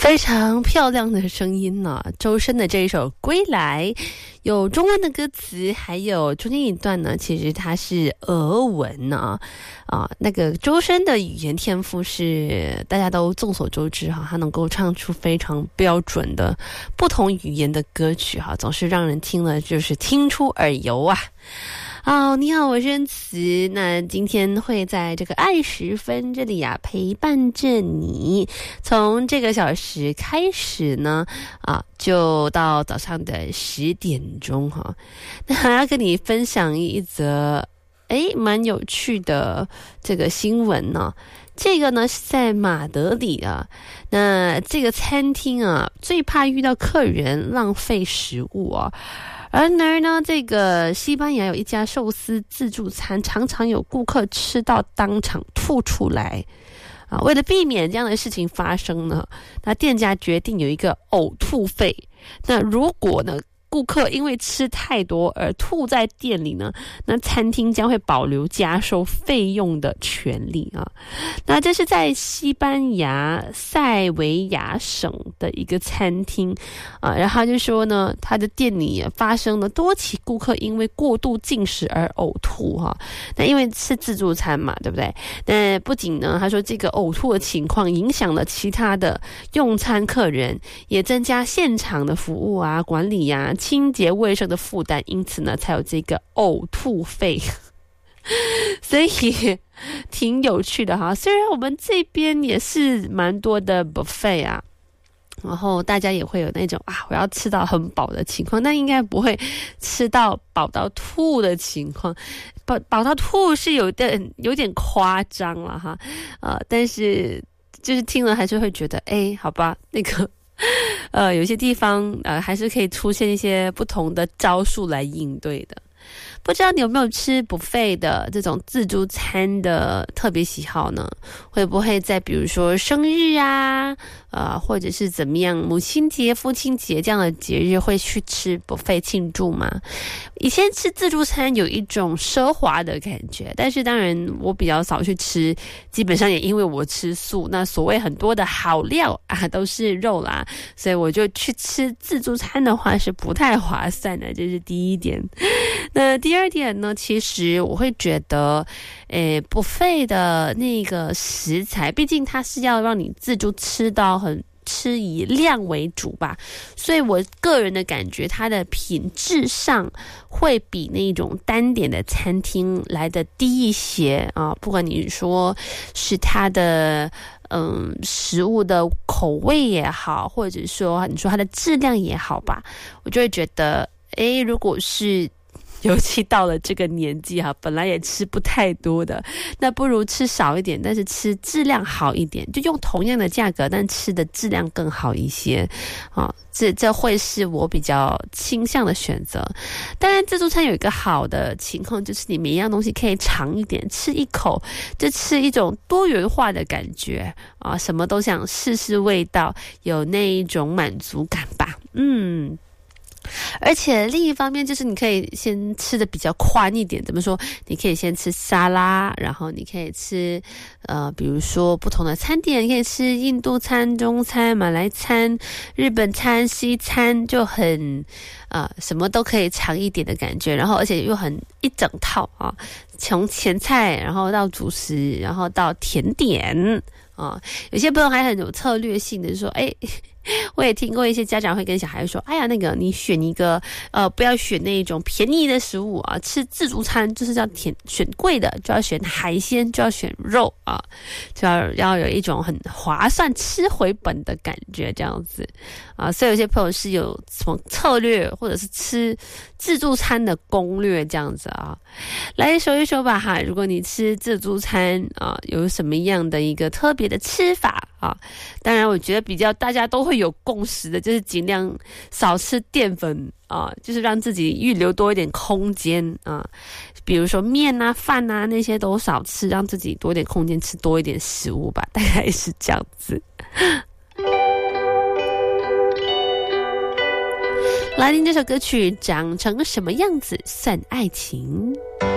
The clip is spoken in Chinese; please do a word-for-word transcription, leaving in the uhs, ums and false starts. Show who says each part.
Speaker 1: 非常漂亮的声音呢、啊，周深的这一首《归来》有中文的歌词，还有中间一段呢，其实它是俄文呢、啊，啊，那个周深的语言天赋是大家都众所周知哈，他能够唱出非常标准的不同语言的歌曲哈，总是让人听了就是听出耳油啊。好，你好，我是恩慈。那今天会在这个爱十分这里啊，陪伴着你，从这个小时开始呢，啊，就到早上的十点钟哈。那还要跟你分享一则，诶，蛮有趣的这个新闻呢。这个呢是在马德里啊，那这个餐厅啊，最怕遇到客人浪费食物啊。而呢，这个西班牙有一家寿司自助餐，常常有顾客吃到当场吐出来啊。为了避免这样的事情发生呢，那店家决定有一个呕吐费。那如果呢，顾客因为吃太多而吐在店里呢，那餐厅将会保留加收费用的权利啊。那这是在西班牙塞维亚省的一个餐厅啊，然后他就说呢，他的店里也发生了多起顾客因为过度进食而呕吐哈。那因为是自助餐嘛，对不对？那不仅呢，他说这个呕吐的情况影响了其他的用餐客人，也增加现场的服务啊、管理啊、清洁卫生的负担，因此呢，才有这个呕吐费。所以挺有趣的哈。虽然我们这边也是蛮多的 buffet 啊，然后大家也会有那种啊，我要吃到很饱的情况，但应该不会吃到饱到吐的情况。饱饱到吐是有点有点夸张了哈，呃，但是就是听了还是会觉得，哎，好吧，那个。呃，有些地方呃还是可以出现一些不同的招数来应对的。不知道你有没有吃 buffet 的这种自助餐的特别喜好呢？会不会在比如说生日啊，呃，或者是怎么样，母亲节、父亲节这样的节日会去吃 buffet 庆祝吗？以前吃自助餐有一种奢华的感觉，但是当然我比较少去吃，基本上也因为我吃素，那所谓很多的好料啊都是肉啦，所以我就去吃自助餐的话是不太划算的，这是第一点。那第二点呢，其实我会觉得诶 buffet 的那个食材，毕竟它是要让你自助吃到很吃以量为主吧，所以我个人的感觉它的品质上会比那种单点的餐厅来的低一些啊，不管你说是它的嗯食物的口味也好，或者说你说它的质量也好吧，我就会觉得诶，如果是尤其到了这个年纪哈，本来也吃不太多的，那不如吃少一点，但是吃质量好一点，就用同样的价格，但吃的质量更好一些啊，这这会是我比较倾向的选择。当然自助餐有一个好的情况，就是你每一样东西可以尝一点，吃一口就吃一种多元化的感觉啊，什么都想试试味道，有那一种满足感吧。嗯，而且另一方面就是你可以先吃的比较宽一点，怎么说？你可以先吃沙拉，然后你可以吃呃，比如说不同的餐点，你可以吃印度餐、中餐、马来餐、日本餐、西餐，就很啊、呃、什么都可以尝一点的感觉，然后而且又很一整套啊，从前菜然后到主食，然后到甜点啊，有些朋友还很有策略性的说，哎。我也听过一些家长会跟小孩说，哎呀，那个你选一个呃，不要选那种便宜的食物啊，吃自助餐就是要选选贵的，就要选海鲜，就要选肉啊，就要要有一种很划算吃回本的感觉这样子啊，所以有些朋友是有什么策略或者是吃自助餐的攻略这样子啊，来说一说吧哈，如果你吃自助餐啊，有什么样的一个特别的吃法啊？当然我觉得比较大家都会有共识的，就是尽量少吃淀粉啊，就是让自己预留多一点空间啊，比如说面啊、饭啊那些都少吃，让自己多一点空间吃多一点食物吧，大概是这样子。来听这首歌曲，长成什么样子算爱情？